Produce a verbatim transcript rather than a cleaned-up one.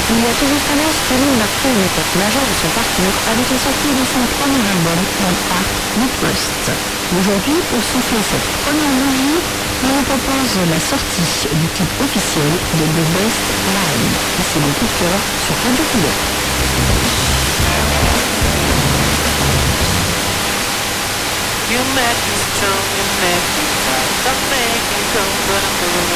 Il a toujours fallu espérer marquer une étape majeure de son parcours avec la sortie de son premier album, Non Art Not Rust. Aujourd'hui, pour souffler cette première bougie, on vous propose la sortie du clip officiel de The Best Line. Et c'est le coup de cœur sur Radio Couleur. You make me strong, you make me proud. Don't make me go, but I'm going